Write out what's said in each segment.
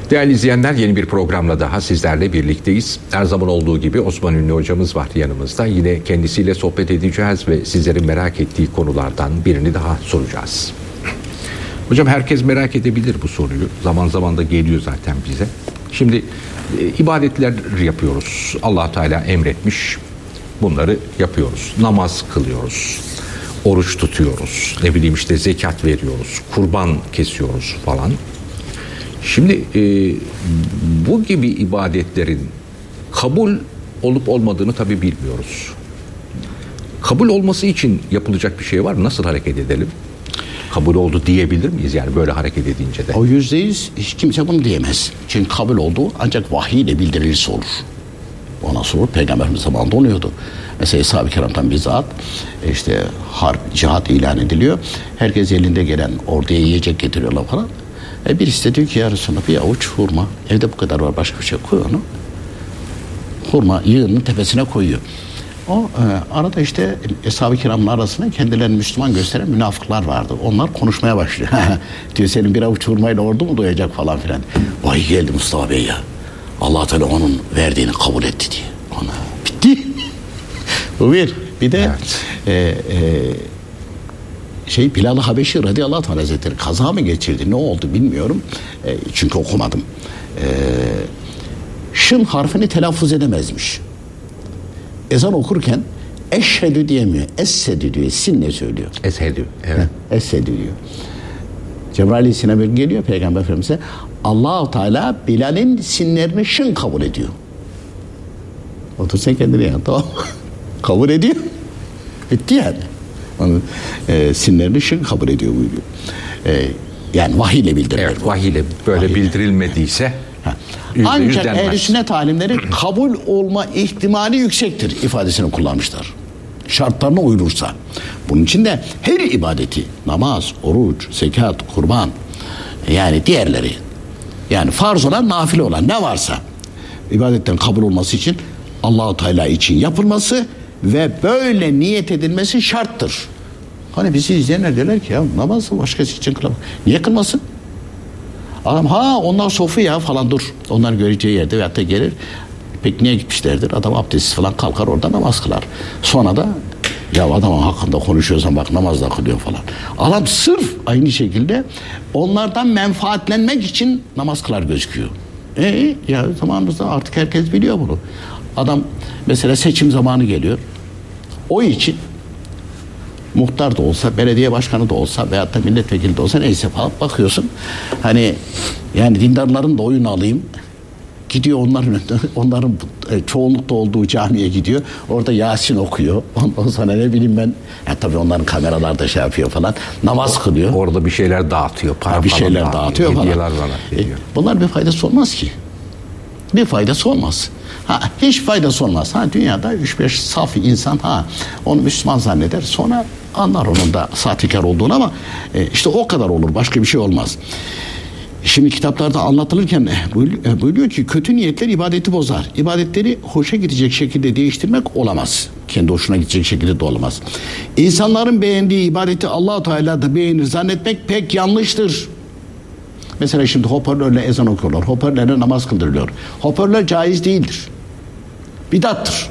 Değerli izleyenler, yeni bir programla daha sizlerle birlikteyiz. Her zaman olduğu gibi Osman Ünlü hocamız var yanımızda. Yine kendisiyle sohbet edeceğiz ve sizlerin merak ettiği konulardan birini daha soracağız. Hocam, herkes merak edebilir bu soruyu. Zaman zaman da geliyor zaten bize. Şimdi ibadetler yapıyoruz. Allah Teala emretmiş. Bunları yapıyoruz. Namaz kılıyoruz. Oruç tutuyoruz. Ne bileyim işte zekat veriyoruz. Kurban kesiyoruz falan. Şimdi bu gibi ibadetlerin kabul olup olmadığını tabii bilmiyoruz. Kabul olması için yapılacak bir şey var mı? Nasıl hareket edelim? Kabul oldu diyebilir miyiz yani böyle hareket edince de? O %100 hiç kimse bunu diyemez. Çünkü kabul oldu ancak vahiy ile bildirilirse olur. O nasıl olur? Peygamberimiz zamanında oluyordu. Mesela Eshab-ı Kiram'dan bizzat işte harp, cihat ilan ediliyor. Herkes elinde gelen orduya yiyecek getiriyorlar falan. Birisi de diyor ki ya Resulallah, bir avuç hurma, evde bu kadar var, başka bir şey, koy onu. Hurma yığının tepesine koyuyor. O arada işte Eshab-ı Kiram'ın arasında kendilerini Müslüman gösteren münafıklar vardı. Onlar konuşmaya başlıyor. Diyor, senin bir avuç hurmayla ordu mu doyacak falan filan. Vay geldi Mustafa Bey ya. Allah Teala onun verdiğini kabul etti diye. Ona bitti. Bu bir. Bir de Bilal-i Habeşi radıyallahu anh hazretleri kaza mı geçirdi, ne oldu bilmiyorum. Çünkü okumadım. Şın harfini telaffuz edemezmiş. Ezan okurken eşhedü diyemiyor. Essedü diyor. Sinle söylüyor. Essedü. Evet. Essedü diyor. Cebrail Aleyhisselam bir geliyor Peygamber Efendimiz'e. Allah-u Teala Bilal'in sinlerini şın kabul ediyor. Otur sen kendine ya. Tamam. Kabul ediyor. Bitti yani. Onun sinlerini şın kabul ediyor buyuruyor. Yani vahiyle bildirilir. Evet, vahiyle böyle vahiyle bildirilmediyse ancak ehl-i sünnet alimleri kabul olma ihtimali yüksektir ifadesini kullanmışlar. Şartlarına uyulursa. Bunun için de her ibadeti, namaz, oruç, zekat, kurban, yani diğerleri, yani farz olan, nafile olan ne varsa ibadetten kabul olması için Allah-u Teala için yapılması ve böyle niyet edilmesi şarttır. Hani bizi izleyenler derler ki ya namazı başkası için kılamaz. Niye kılmasın? Adam onlar sofu ya falan, dur. Onlar göreceği yerde veyahut da gelir. Pikniğe gitmişlerdir. Adam abdestsiz falan kalkar orada namaz kılar. Sonra da ya adamın hakkında konuşuyorsan bak namaz da kılıyor falan. Adam sırf aynı şekilde onlardan menfaatlenmek için namaz kılar gözüküyor. Ya zamanımızda artık herkes biliyor bunu. Adam mesela seçim zamanı geliyor. O için muhtar da olsa, belediye başkanı da olsa veyahut da milletvekili de olsa neyse falan bakıyorsun. Hani yani dindarların da oyunu alayım. Gidiyor onların çoğunlukta olduğu camiye gidiyor. Orada Yasin okuyor. Ondan sonra ne bileyim ben. Ya tabii onların kameralar da şey yapıyor falan. Namaz kılıyor. Orada bir şeyler dağıtıyor. Para bir şeyler dağıtıyor falan. Bunlar bir faydası olmaz ki. Bir faydası olmaz. Hiç faydası olmaz. Dünyada 3-5 saf insan onu Müslüman zanneder. Sonra anlar onun da sahtekar olduğunu ama işte o kadar olur. Başka bir şey olmaz. Şimdi kitaplarda anlatılırken buyuruyor ki kötü niyetler ibadeti bozar. İbadetleri hoşa gidecek şekilde değiştirmek olamaz. Kendi hoşuna gidecek şekilde de olamaz. İnsanların beğendiği ibadeti Allah-u Teala da beğenir zannetmek pek yanlıştır. Mesela şimdi hoparlörle ezan okuyorlar. Hoparlörle namaz kıldırılıyor. Hoparlör caiz değildir. Bidattır.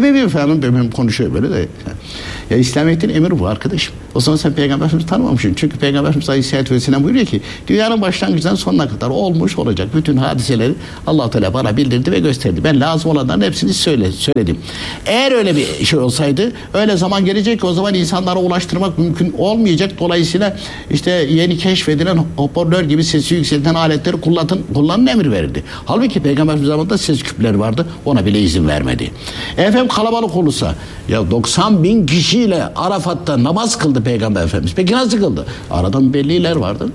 Benim konuşuyor böyle de. Ya İslamiyet'in emri bu arkadaşım. O zaman sen Peygamberimizi tanımamışsın. Çünkü Peygamberimiz Aleyhisselatü Vesselam buyuruyor ki dünyanın başlangıcından sonuna kadar olmuş olacak bütün hadiseleri Allah-u Teala bana bildirdi ve gösterdi. Ben lazım olanların hepsini söyledim. Eğer öyle bir şey olsaydı öyle zaman gelecek ki o zaman insanlara ulaştırmak mümkün olmayacak. Dolayısıyla işte yeni keşfedilen hoparlör gibi sesi yükselten aletleri kullanın emir verildi. Halbuki Peygamberimiz zamanında ses küpleri vardı. Ona bile izin vermedi. Efendim kalabalık olursa ya 90.000 kişiyle Arafat'ta namaz kıldı Peygamber Efendimiz. Peki nasıl kıldı? Aradan belliler vardı.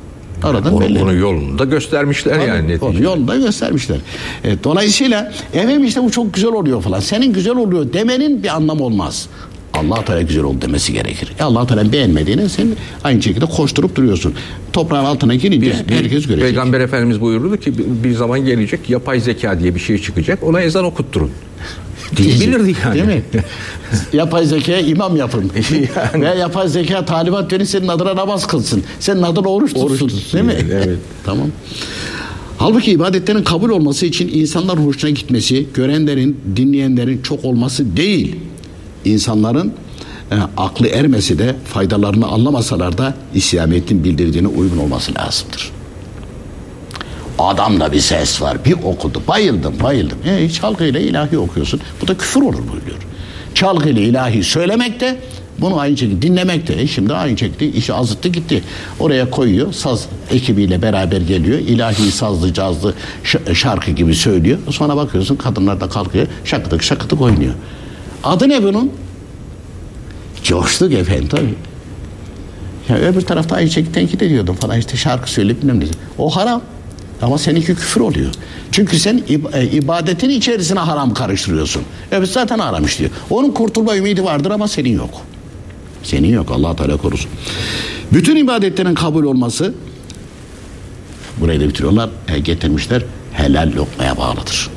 Onu yolunu da göstermişler yani. Onu yolunu da göstermişler. Dolayısıyla işte bu çok güzel oluyor falan. Senin güzel oluyor demenin bir anlamı olmaz. Allah-u Teala güzel oldu demesi gerekir. Allah-u Teala beğenmediğini sen aynı şekilde koşturup duruyorsun. Toprağın altına girince herkes görecek. Peygamber Efendimiz buyurdu ki bir zaman gelecek yapay zeka diye bir şey çıkacak. Ona ezan okutturun. Diyebilirdi yani. Değil mi? Yapay zekaya imam yapın. Yani. Veya yapay zeka talimat verin senin adına namaz kılsın. Senin adına oruç tutsun. Değil mi? Evet. Tamam. Halbuki ibadetlerin kabul olması için insanların hoşuna gitmesi, görenlerin, dinleyenlerin çok olması değil. İnsanların aklı ermesi de, faydalarını anlamasalar da İslamiyet'in bildirdiğine uygun olması lazımdır. Adamda bir ses var, bir okudu, bayıldım. Çalgıyla ilahi okuyorsun, bu da küfür olur buyuruyor. Çalgıyla ilahi söylemek de, bunu aynı şekilde dinlemek de, şimdi aynı şekilde işi azıttı gitti. Oraya koyuyor, saz ekibiyle beraber geliyor, ilahi sazlı cazlı şarkı gibi söylüyor. Sonra bakıyorsun kadınlar da kalkıyor, şakıdık şakıdık oynuyor. Adı ne bunun? Coştuk efendim tabii. Ya öbür tarafta aynı şekilde tenkit ediyordum falan, işte şarkı söyleyip bilmem ne. O haram. Ama seninki küfür oluyor. Çünkü sen ibadetin içerisine haram karıştırıyorsun. Evet, zaten haram işliyor. Onun kurtulma ümidi vardır ama senin yok. Senin yok, Allah Teala korusun. Bütün ibadetlerin kabul olması, burayı da bitiriyorlar, getirmişler, helal lokmaya bağlıdır.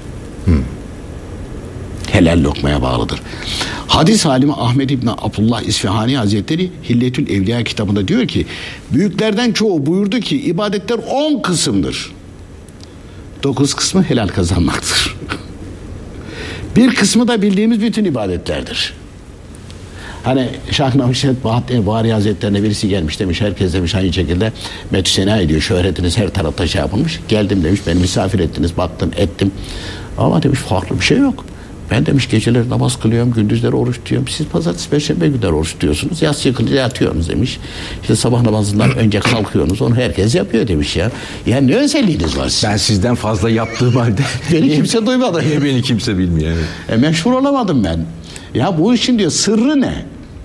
Helal lokmaya bağlıdır. Hadis alimi Ahmed İbni Abdullah İsfahani Hazretleri Hilletül Evliya kitabında diyor ki, büyüklerden çoğu buyurdu ki ibadetler 10 kısımdır. 9 kısmı helal kazanmaktır. Bir kısmı da bildiğimiz bütün ibadetlerdir. Hani Şah Navşet Bahri Hazretlerine birisi gelmiş, demiş herkes demiş aynı şekilde metüsena ediyor, şöhretiniz her tarafta şey yapılmış. Geldim demiş, beni misafir ettiniz, baktım ettim ama demiş farklı bir şey yok. Ben demiş geceleri namaz kılıyorum, gündüzleri oruç tutuyorum. Siz pazartesi, perşembe günleri oruç tutuyorsunuz. Yas yıkılınca yatıyorsunuz demiş. İşte sabah namazından önce kalkıyorsunuz. Onu herkes yapıyor demiş ya. Yani ne özelliğiniz var sizin? Ben sizden fazla yaptığım halde beni kimse duymadı. Beni kimse bilmiyor. Evet. Meşhur olamadım ben. Ya bu işin diyor sırrı ne?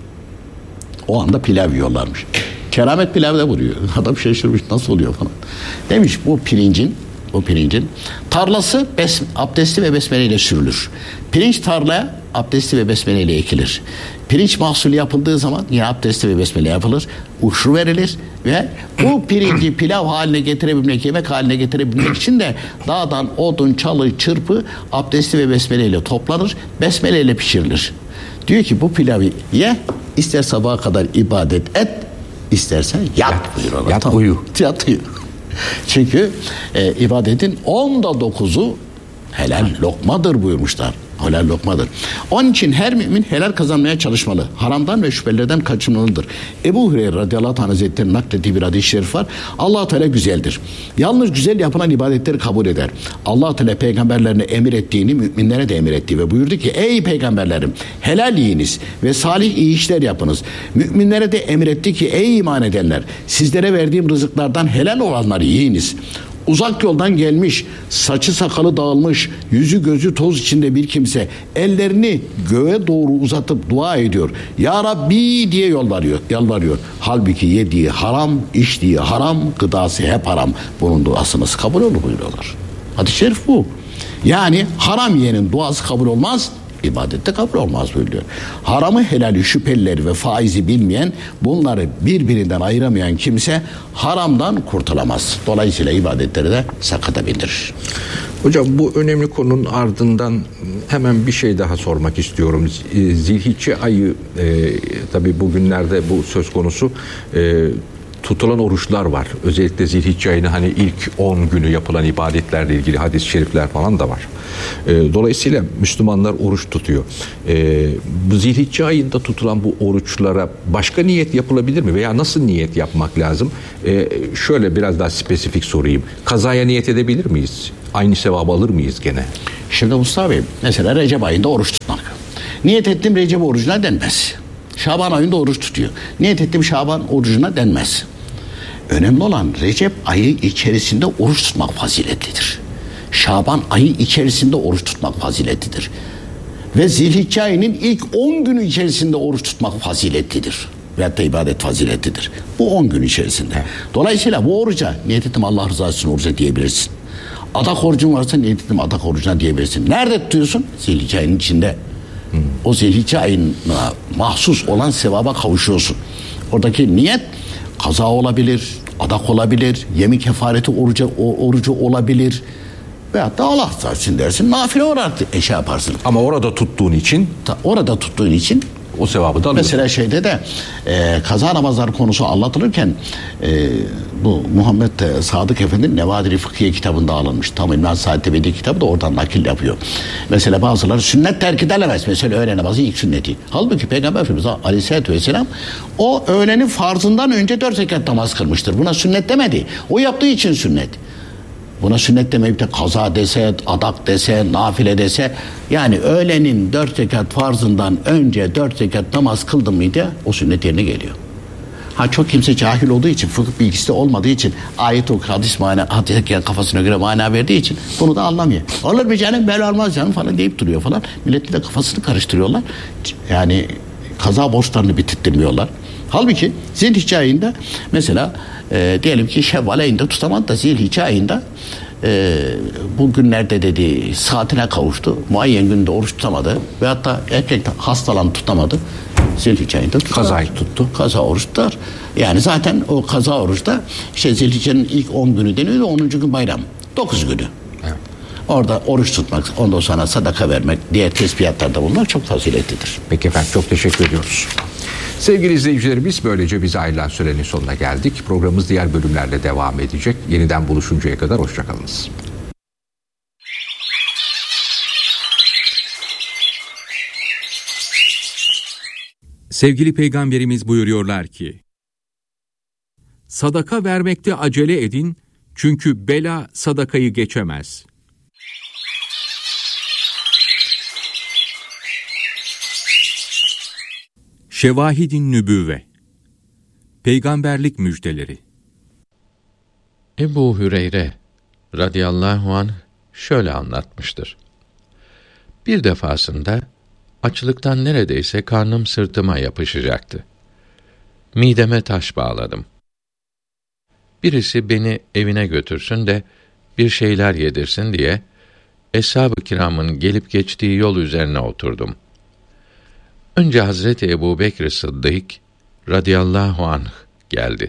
O anda pilav yiyorlarmış. Keramet pilav da vuruyor. Adam şaşırmış, nasıl oluyor falan. Demiş bu pirincin tarlası abdestli ve besmele ile sürülür. Pirinç tarlaya abdestli ve besmele ile ekilir. Pirinç mahsulü yapıldığı zaman yine abdestli ve besmele yapılır. Uşru verilir ve bu pirinci pilav haline getirebilmek, yemek haline getirebilmek için de dağdan odun, çalı, çırpı abdestli ve besmele ile toplanır. Besmele ile pişirilir. Diyor ki bu pilavı ye, ister sabaha kadar ibadet et, istersen yat buyuruyorlar. Yat uyu. Çünkü ibadetin 10'da 9'u helal lokmadır buyurmuşlar. Helal lokmadır. Onun için her mümin helal kazanmaya çalışmalı. Haramdan ve şüphelerden kaçınmalıdır. Ebu Hureyre radıyallahu anh hazretlerinin naklettiği bir hadis-i şerif var. Allah Teala güzeldir. Yalnız güzel yapılan ibadetleri kabul eder. Allah Teala peygamberlerine emir ettiğini müminlere de emir etti ve buyurdu ki ey peygamberlerim helal yiyiniz ve salih iyi işler yapınız. Müminlere de emir etti ki ey iman edenler sizlere verdiğim rızıklardan helal olanları yiyiniz. Uzak yoldan gelmiş, saçı sakalı dağılmış, yüzü gözü toz içinde bir kimse ellerini göğe doğru uzatıp dua ediyor. Ya Rabbi diye yalvarıyor. Halbuki yediği haram, içtiği haram, gıdası hep haram. Bunun duası nasıl kabul olur buyuruyorlar. Hadis-i şerif bu. Yani haram yiyenin duası kabul olmaz, ibadette kabul olmaz buyuruyor. Haramı, helali, şüphelileri ve faizi bilmeyen, bunları birbirinden ayıramayan kimse haramdan kurtulamaz. Dolayısıyla ibadetleri de sakata bindirir. Hocam bu önemli konunun ardından hemen bir şey daha sormak istiyorum. Zilhicce ayı tabii bugünlerde bu söz konusu tutulan oruçlar var. Özellikle Zilhicce ayının hani ilk 10 günü yapılan ibadetlerle ilgili hadis-i şerifler falan da var. Dolayısıyla Müslümanlar oruç tutuyor. Bu Zilhicce ayında tutulan bu oruçlara başka niyet yapılabilir mi? Veya nasıl niyet yapmak lazım? Şöyle biraz daha spesifik sorayım. Kazaya niyet edebilir miyiz? Aynı sevabı alır mıyız gene? Şimdi Mustafa Bey, mesela Recep ayında oruç tutmak. Niyet ettim Recep orucuna denmez. Şaban ayında oruç tutuyor. Niyet ettim Şaban orucuna denmez. Önemli olan Recep ayı içerisinde oruç tutmak faziletlidir. Şaban ayı içerisinde oruç tutmak faziletlidir. Ve Zilhicce ayının ilk 10 günü içerisinde oruç tutmak faziletlidir. Veyahut da ibadet faziletlidir. Bu 10 gün içerisinde. Dolayısıyla bu oruca niyet ettim Allah rızası için oruca diyebilirsin. Adak orucun varsa niyet ettim adak orucuna diyebilirsin. Nerede tutuyorsun? Zilhicce ayının içinde. O Zilhicce ayına mahsus olan sevaba kavuşuyorsun. Oradaki niyet kaza olabilir, adak olabilir, yemin kefareti orucu olabilir. Veyahut da Allah için dersin, nafile olarak şey yaparsın. Ama orada tuttuğun için o sevabı da alıyorsun. Mesela şeyde de kaza namazları konusu anlatılırken bu Muhammed Sadık Efendi'nin Nevadir-i Fıkhiye kitabında alınmış. Tam İmam Said Tebedi kitabı da oradan nakil yapıyor. Mesela bazıları sünnet terk edilemez. Mesela öğle namazı ilk sünneti. Halbuki Peygamber Efendimiz Aleyhisselatü Vesselam o öğlenin farzından önce 4 rekat namaz kılmıştır. Buna sünnet demedi. O yaptığı için sünnet. Buna sünnet demeyip de kaza dese, adak dese, nafile dese, yani öğlenin 4 rekat farzından önce 4 rekat namaz kıldın mıydı o sünnet yerine geliyor. Çok kimse cahil olduğu için, fıkıh bilgisi de olmadığı için, ayet okur, hadis kafasına göre mana verdiği için bunu da anlamıyor. Olur mu canım, böyle olmaz canım falan deyip duruyor falan. Millet de kafasını karıştırıyorlar. Yani kaza borçlarını bitirtmiyorlar. Halbuki Zilhicce ayında mesela diyelim ki Şevval ayında tutamadı da Zilhicce ayında bu günlerde dedi saatine kavuştu. Muayyen günde oruç tutamadı ve hatta erkek hastalandı tutamadı. Zilhicce ayında kazayı tuttu. Kaza oruç tutar. Yani zaten o kaza oruçta Zilhicce'nin ilk 10 günü deniyor, 10. gün bayram. 9 günü. Evet. Orada oruç tutmak, ondan sonra sadaka vermek, diğer tesbihatlarda bulunmak çok faziletlidir. Peki efendim, çok teşekkür ediyoruz. Sevgili izleyicilerimiz, böylece biz ayrılan sürenin sonuna geldik. Programımız diğer bölümlerle devam edecek. Yeniden buluşuncaya kadar hoşçakalınız. Sevgili Peygamberimiz buyuruyorlar ki, sadaka vermekte acele edin, çünkü bela sadakayı geçemez. Şevahid-i Nübüvve, Peygamberlik müjdeleri. Ebu Hüreyre radıyallahu anh şöyle anlatmıştır. Bir defasında açlıktan neredeyse karnım sırtıma yapışacaktı. Mideme taş bağladım. Birisi beni evine götürsün de bir şeyler yedirsin diye Eshab-ı Kiram'ın gelip geçtiği yol üzerine oturdum. Önce Hazreti Ebubekr Sıddık radıyallahu anh geldi.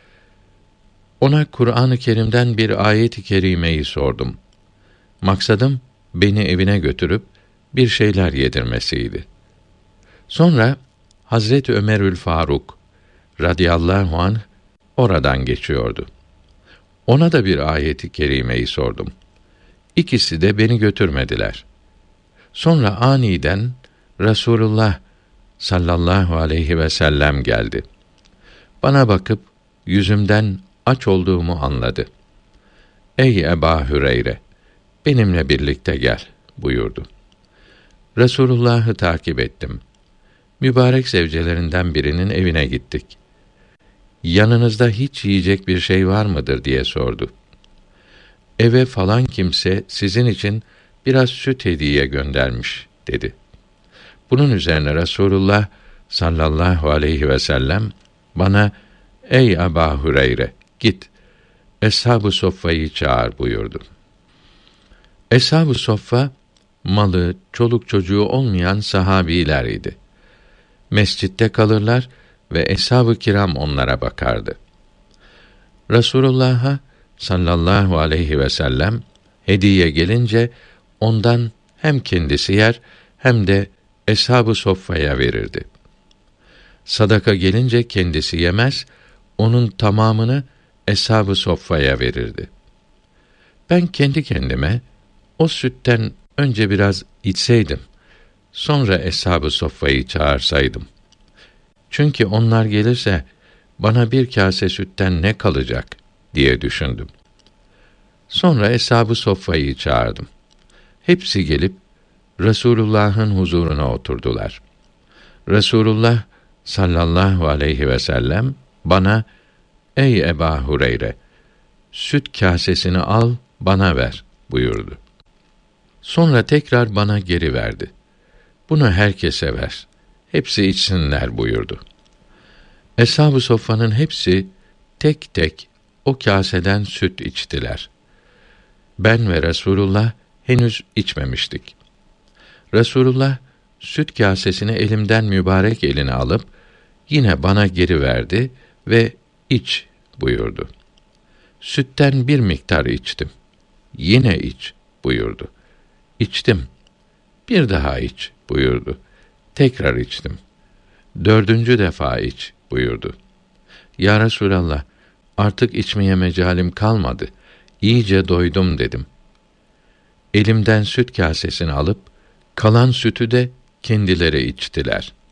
Ona Kur'an-ı Kerim'den bir ayet-i kerimeyi sordum. Maksadım beni evine götürüp bir şeyler yedirmesiydi. Sonra Hazreti Ömerül Faruk radıyallahu anh oradan geçiyordu. Ona da bir ayet-i kerimeyi sordum. İkisi de beni götürmediler. Sonra aniden Resulullah sallallahu aleyhi ve sellem geldi. Bana bakıp yüzümden aç olduğumu anladı. Ey Ebu Hüreyre, benimle birlikte gel buyurdu. Resulullah'ı takip ettim. Mübarek zevcelerinden birinin evine gittik. Yanınızda hiç yiyecek bir şey var mıdır diye sordu. Eve falan kimse sizin için biraz süt hediye göndermiş dedi. Bunun üzerine Resulullah sallallahu aleyhi ve sellem bana ey Ebu Hüreyre git Eshab-ı Soffa'yı çağır buyurdu. Eshab-ı Soffa malı, çoluk çocuğu olmayan sahabiler idi. Mescitte kalırlar ve Eshab-ı Kiram onlara bakardı. Resulullah'a sallallahu aleyhi ve sellem hediye gelince ondan hem kendisi yer hem de Eshab-ı Soffa'ya verirdi. Sadaka gelince kendisi yemez, onun tamamını Eshab-ı Soffa'ya verirdi. Ben kendi kendime o sütten önce biraz içseydim, sonra Eshab-ı Soffa'yı çağırsaydım. Çünkü onlar gelirse bana bir kase sütten ne kalacak diye düşündüm. Sonra Eshab-ı Soffa'yı çağırdım. Hepsi gelip Resulullah'ın huzuruna oturdular. Resulullah sallallahu aleyhi ve sellem bana ey Ebu Hüreyre, süt kasesini al bana ver buyurdu. Sonra tekrar bana geri verdi. Bunu herkese ver. Hepsi içsinler buyurdu. Eshab-ı Soffa'nın hepsi tek tek o kaseden süt içtiler. Ben ve Resulullah henüz içmemiştik. Resulullah süt kasesini elimden mübarek eline alıp yine bana geri verdi ve iç buyurdu. Sütten bir miktar içtim. Yine iç buyurdu. İçtim. Bir daha iç buyurdu. Tekrar içtim. 4. defa iç buyurdu. Ya Resulallah, Artık içmeye mecalim kalmadı. İyice doydum dedim. Elimden süt kâsesini alıp kalan sütü de kendileri içtiler.